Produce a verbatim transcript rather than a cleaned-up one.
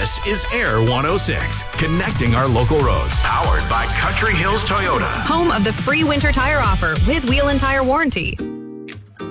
This is Air one oh six, connecting our local roads. Powered by Country Hills Toyota. Home of the free winter tire offer with wheel and tire warranty.